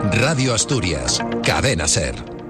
Radio Asturias, Cadena SER.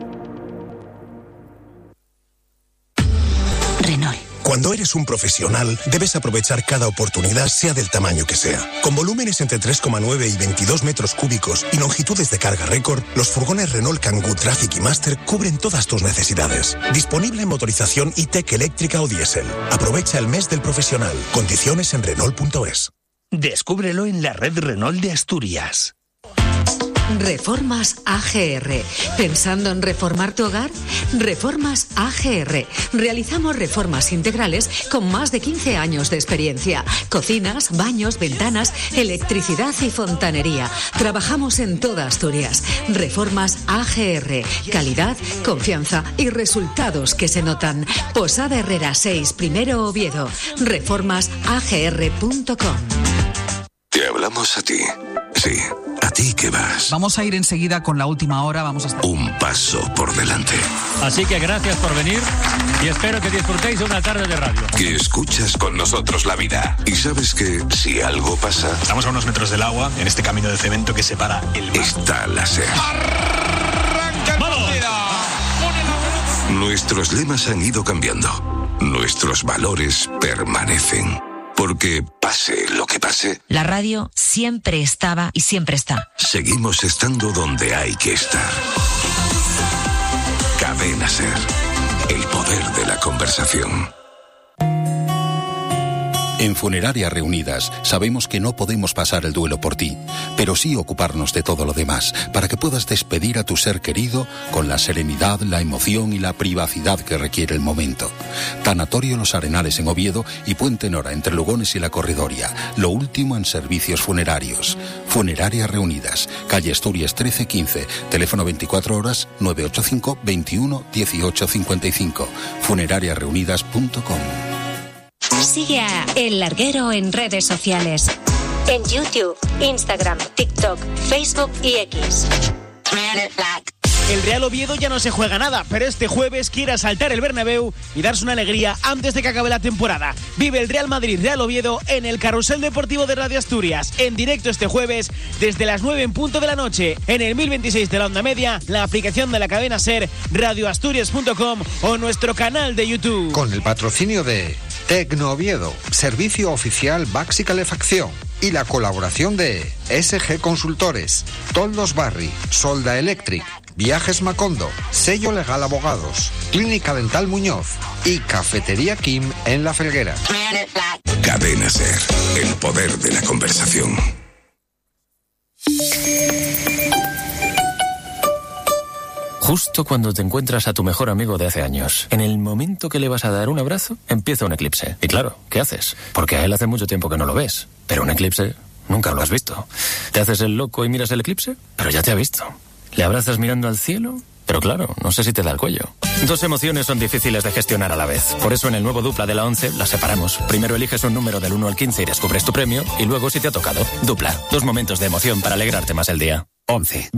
Renault. Cuando eres un profesional, debes aprovechar cada oportunidad, sea del tamaño que sea. Con volúmenes entre 3,9 y 22 metros cúbicos y longitudes de carga récord, los furgones Renault Kangoo Traffic y Master cubren todas tus necesidades. Disponible en motorización e-Tech eléctrica o diésel. Aprovecha el mes del profesional. Condiciones en Renault.es. Descúbrelo en la red Renault de Asturias. Reformas AGR. ¿Pensando en reformar tu hogar? Reformas AGR. Realizamos reformas integrales con más de 15 años de experiencia. Cocinas, baños, ventanas, electricidad y fontanería. Trabajamos en toda Asturias. Reformas AGR. Calidad, confianza y resultados que se notan. Posada Herrera 6, Primero Oviedo. Reformasagr.com. Te hablamos a ti. Sí, a ti que vas. Vamos a ir enseguida con la última hora. Un paso por delante. Así que gracias por venir y espero que disfrutéis de una tarde de radio. Que escuchas con nosotros la vida. Y sabes que si algo pasa... Estamos a unos metros del agua, en este camino de cemento que separa el mar. Está la SER. ¡Vamos! Nuestros lemas han ido cambiando. Nuestros valores permanecen. Porque pase lo que pase, la radio siempre estaba y siempre está. Seguimos estando donde hay que estar. Cadena SER. El poder de la conversación. En Funerarias Reunidas sabemos que no podemos pasar el duelo por ti, pero sí ocuparnos de todo lo demás, para que puedas despedir a tu ser querido con la serenidad, la emoción y la privacidad que requiere el momento. Tanatorio Los Arenales en Oviedo y Puente Nora entre Lugones y La Corredoria. Lo último en servicios funerarios. Funerarias Reunidas, calle Asturias 1315, teléfono 24 horas 985 21 18 55. Funerariasreunidas.com. Sigue a El Larguero en redes sociales. En YouTube, Instagram, TikTok, Facebook y X. El Real Oviedo ya no se juega nada, pero este jueves quiere asaltar el Bernabéu y darse una alegría antes de que acabe la temporada. Vive el Real Madrid-Real Oviedo en el Carrusel Deportivo de Radio Asturias, en directo este jueves desde las 9 en punto de la noche, en el 1026 de la onda media, la aplicación de la cadena SER, radioasturias.com o nuestro canal de YouTube. Con el patrocinio de Tecno Oviedo, servicio oficial Baxi Calefacción, y la colaboración de SG Consultores, Toldos Barri, Solda Electric, Viajes Macondo, Sello Legal Abogados, Clínica Dental Muñoz y Cafetería Kim en La Felguera. Cadena SER, el poder de la conversación. Justo cuando te encuentras a tu mejor amigo de hace años, en el momento que le vas a dar un abrazo, empieza un eclipse. Y claro, ¿qué haces? Porque a él hace mucho tiempo que no lo ves. Pero un eclipse nunca lo has visto. ¿Te haces el loco y miras el eclipse? Pero ya te ha visto. ¿Le abrazas mirando al cielo? Pero claro, no sé si te da el cuello. Dos emociones son difíciles de gestionar a la vez. Por eso en el nuevo Dupla de la 11 las separamos. Primero eliges un número del 1 al 15 y descubres tu premio. Y luego si te ha tocado. Dupla. Dos momentos de emoción para alegrarte más el día. 11.